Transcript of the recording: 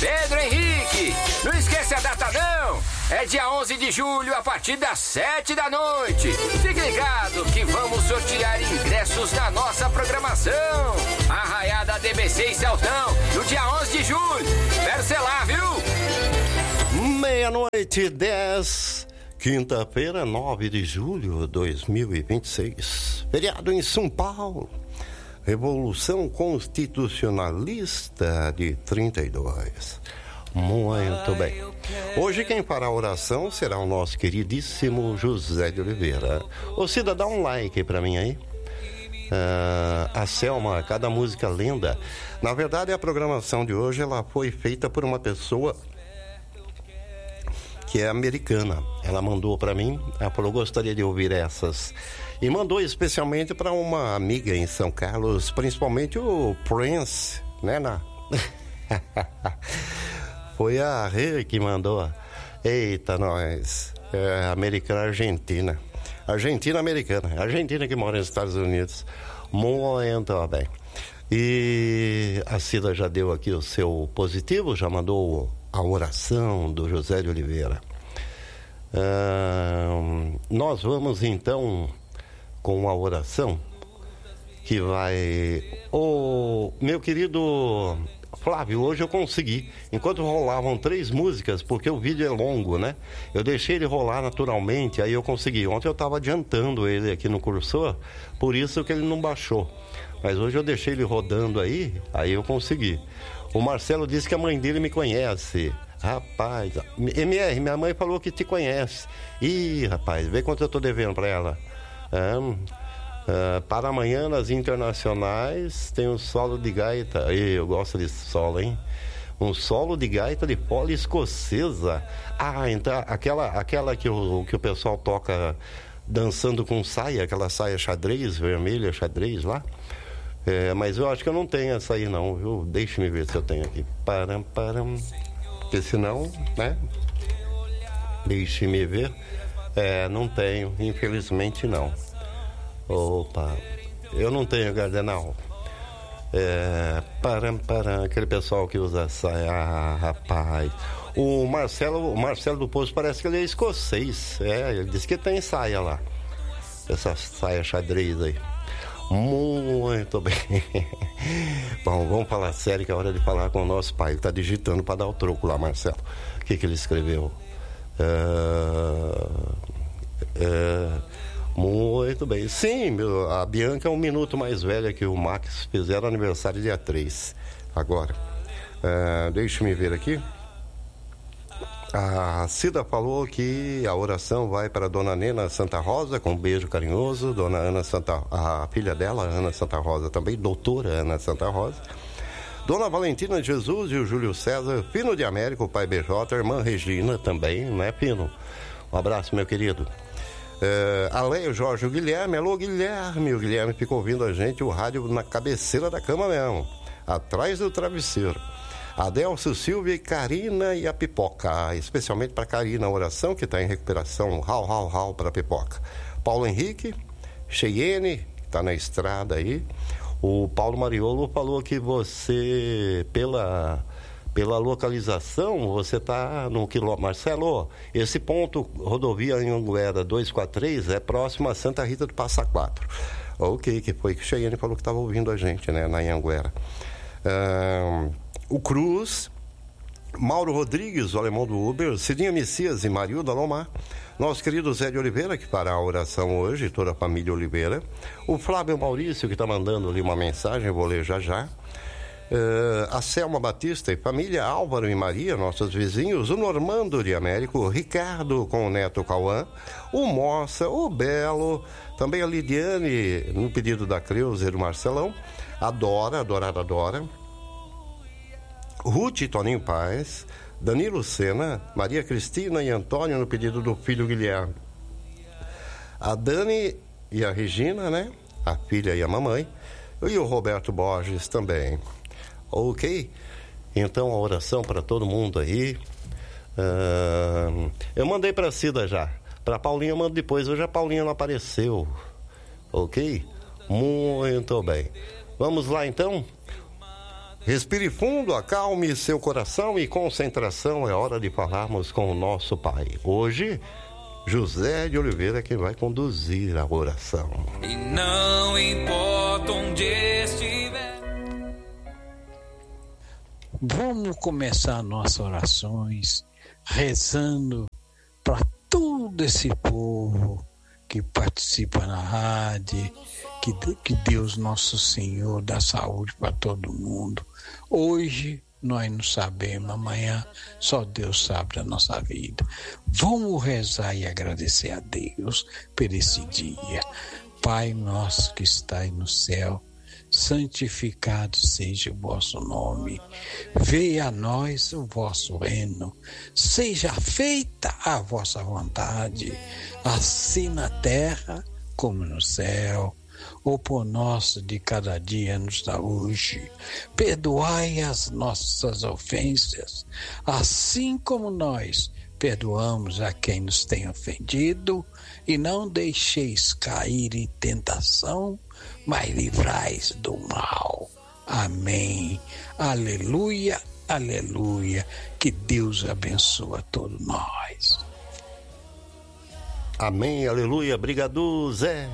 Pedro Henrique. Não esquece a data não. É dia 11 de julho a partir das 7 da noite. Fique ligado que vamos sortear ingressos na nossa programação. Arraiada DBC e Celtão, no dia 11 de julho. Espero ser lá, viu? 00:10, quinta-feira, 9 de julho de 2026. Feriado em São Paulo. Revolução Constitucionalista de 32. Muito bem. Hoje quem fará a oração será o nosso queridíssimo José de Oliveira. Ô Cida, dá um like pra mim aí. A Selma, cada música lenda. Na verdade, a programação de hoje ela foi feita por uma pessoa que é americana. Ela mandou pra mim, ela falou, gostaria de ouvir essas. E mandou especialmente para uma amiga em São Carlos, principalmente o Prince, né? Foi a Rê que mandou. Eita, nós. Americana Argentina. Argentina-americana. Argentina que mora nos Estados Unidos. Muito bem. E a Cida já deu aqui o seu positivo, já mandou a oração do José de Oliveira. Nós vamos então com a oração que vai... Ô, meu querido Flávio, hoje eu consegui, enquanto rolavam 3 músicas, porque o vídeo é longo, né? Eu deixei ele rolar naturalmente, aí eu consegui. Ontem eu estava adiantando ele aqui no cursor, por isso que ele não baixou. Mas hoje eu deixei ele rodando aí eu consegui. O Marcelo disse que a mãe dele me conhece. Rapaz, MR, minha mãe falou que te conhece. Ih, rapaz, vê quanto eu tô devendo pra ela. Para amanhã nas internacionais tem um solo de gaita. Eu gosto desse solo, hein? Um solo de gaita de poli escocesa. Então aquela que o pessoal toca dançando com saia, aquela saia xadrez, vermelha xadrez lá. Mas eu acho que eu não tenho essa aí não, viu? Deixa-me ver se eu tenho aqui. Porque senão, né? Deixe-me ver. Não tenho, infelizmente não. Opa, eu não tenho Gardenal. Aquele pessoal que usa saia, rapaz. O Marcelo do Poço parece que ele é escocês. Ele disse que tem saia lá. Essa saia xadrez aí. Muito bem. Bom, vamos falar sério que é hora de falar com o nosso pai. Ele tá digitando para dar o troco lá, Marcelo. O que ele escreveu? Muito bem. Sim, a Bianca é 1 minuto mais velha que o Max. Fizeram aniversário dia 3. Agora. Deixa-me ver aqui. A Cida falou que a oração vai para a Dona Nena Santa Rosa, com um beijo carinhoso. Dona Ana a filha dela, Ana Santa Rosa, também, doutora Ana Santa Rosa. Dona Valentina Jesus e o Júlio César, Pino de América, o pai BJ, a irmã Regina também, né, Pino? Um abraço, meu querido. Além o Jorge, o Guilherme. Alô, Guilherme. O Guilherme ficou ouvindo a gente, o rádio na cabeceira da cama mesmo, atrás do travesseiro. Adelcio, Silvia e Karina e a Pipoca, especialmente para Karina, a oração que está em recuperação, rau para a Pipoca. Paulo Henrique, Cheyenne, que está na estrada aí. O Paulo Mariolo falou que você, pela localização, você está no quilômetro. Marcelo, esse ponto, rodovia Anhanguera 243, é próximo a Santa Rita do Passa Quatro. Ok, que foi que o Cheyenne falou que estava ouvindo a gente, né, na Anhanguera. O Cruz, Mauro Rodrigues, o alemão do Uber, Cidinha Messias e Marilda Lomar, nosso querido Zé de Oliveira, que fará a oração hoje, toda a família Oliveira, o Flávio Maurício, que está mandando ali uma mensagem, eu vou ler já, a Selma Batista e família, Álvaro e Maria, nossos vizinhos, o Normando de Américo, o Ricardo com o neto Cauã, o Moça, o Belo, também a Lidiane, no pedido da Creuza e do Marcelão, a Dora, Ruth e Toninho Paz, Danilo Sena, Maria Cristina e Antônio no pedido do filho Guilherme. A Dani e a Regina, né? A filha e a mamãe. E o Roberto Borges também. Ok? Então a oração para todo mundo aí. Eu mandei para a Cida já. Para a Paulinha eu mando depois. Hoje a Paulinha não apareceu. Ok? Muito bem. Vamos lá então? Respire fundo, acalme seu coração e concentração. É hora de falarmos com o nosso Pai. Hoje, José de Oliveira que vai conduzir a oração. E não importa onde estiver. Vamos começar nossas orações rezando para todo esse povo que participa na rádio, que Deus Nosso Senhor dá saúde para todo mundo. Hoje nós não sabemos, amanhã só Deus sabe da nossa vida. Vamos rezar e agradecer a Deus por esse dia. Pai nosso que estais no céu, santificado seja o vosso nome. Venha a nós o vosso reino. Seja feita a vossa vontade, assim na terra como no céu. O pão nosso de cada dia nos dá hoje. Perdoai as nossas ofensas, assim como nós perdoamos a quem nos tem ofendido. E não deixeis cair em tentação, mas livrais do mal. Amém. Aleluia, aleluia. Que Deus abençoe a todos nós. Amém, aleluia. Obrigado, Zé.